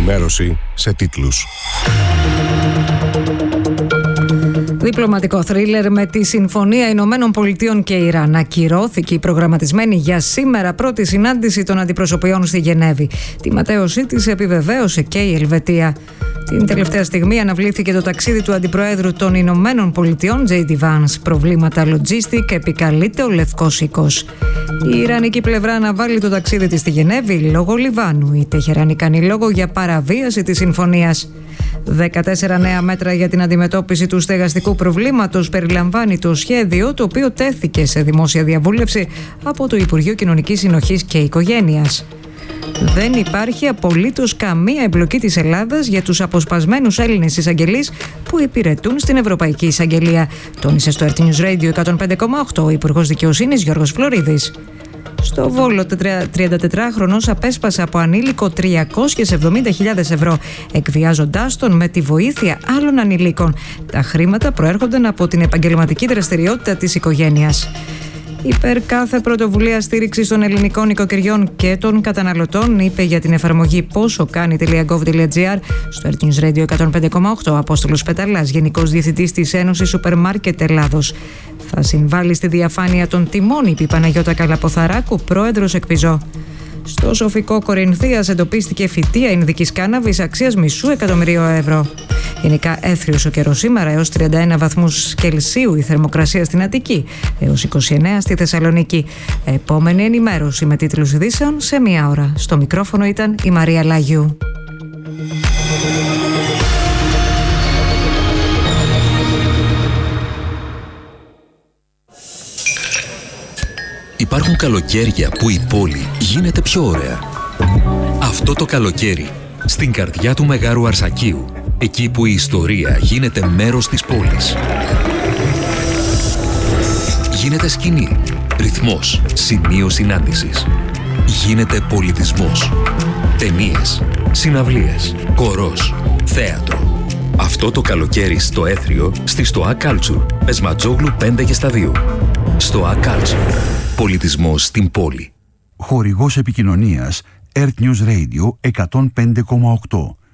ενημέρωση σε τίτλους. Διπλωματικό θρίλερ με τη Συμφωνία Ηνωμένων Πολιτειών και Ιράν. Ακυρώθηκε η προγραμματισμένη για σήμερα πρώτη συνάντηση των αντιπροσωπιών στη Γενέβη. Τη ματέωσή της επιβεβαίωσε και η Ελβετία. Την τελευταία στιγμή αναβλήθηκε το ταξίδι του Αντιπροέδρου των Ηνωμένων Πολιτειών, J.D. Vance. Προβλήματα logistic, επικαλείται ο Λευκός Οίκος. Η Ιρανική πλευρά αναβάλει το ταξίδι της στη Γενέβη λόγω Λιβάνου. Η Τεχεράνη κάνει λόγο για παραβίαση της συμφωνίας. 14 νέα μέτρα για την αντιμετώπιση του στεγαστικού προβλήματος περιλαμβάνει το σχέδιο, το οποίο τέθηκε σε δημόσια διαβούλευση από το Υπουργείο Κοινωνικής Συνοχής και Οικογένειας. Δεν υπάρχει απολύτως καμία εμπλοκή της Ελλάδας για τους αποσπασμένους Έλληνες εισαγγελείς που υπηρετούν στην Ευρωπαϊκή Εισαγγελία, τόνισε στο RT News Radio 105,8 ο Υπουργός Δικαιοσύνης Γιώργος Φλωρίδης. Στο Βόλο, 34χρονος απέσπασε από ανήλικο 370.000 ευρώ, εκβιάζοντάς τον με τη βοήθεια άλλων ανηλίκων. Τα χρήματα προέρχονταν από την επαγγελματική δραστηριότητα της οικογένειας. Υπέρ κάθε πρωτοβουλία στήριξης των ελληνικών οικοκυριών και των καταναλωτών, είπε για την εφαρμογή πόσοκάνει.gov.gr στο RT News Radio 105,8 ο Απόστολος Πεταλάς, Γενικός Διευθυντής της Ένωσης Σούπερ Μάρκετ Ελλάδος. Θα συμβάλλει στη διαφάνεια των τιμών, είπε η Παναγιώτα Καλαποθαράκου, πρόεδρος Εκπιζό. Στο Σοφικό Κορινθίας εντοπίστηκε φυτεία ινδικής κάναβης αξίας $500,000 ευρώ. Γενικά έθριος ο καιρός σήμερα, έως 31 βαθμούς Κελσίου η θερμοκρασία στην Αττική, έως 29 στη Θεσσαλονίκη. Επόμενη ενημέρωση με τίτλους ειδήσεων σε 1 ώρα. Στο μικρόφωνο ήταν η Μαρία Λάγιου. Υπάρχουν καλοκαίρια που η πόλη γίνεται πιο ωραία. Αυτό το καλοκαίρι, στην καρδιά του Μεγάρου Αρσακίου, εκεί που η ιστορία γίνεται μέρος της πόλης. Γίνεται σκηνή, ρυθμός, σημείο συνάντησης. Γίνεται πολιτισμός. Ταινίες, συναυλίες, χορός, θέατρο. Αυτό το καλοκαίρι στο Έθριο, στη Stoa Culture, Πεσματζόγλου 5 και στα 2. Stoa Culture. Πολιτισμός στην πόλη. Χορηγός επικοινωνίας Earth News Radio 105,8.